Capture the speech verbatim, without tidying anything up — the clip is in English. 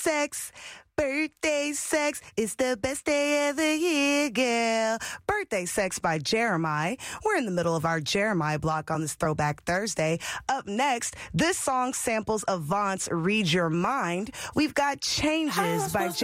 sex. Birthday sex is the best day of the year, girl. Birthday Sex by Jeremiah. We're in the middle of our Jeremiah block on this Throwback Thursday. Up next, this song samples Avant's Read Your Mind. We've got Changes by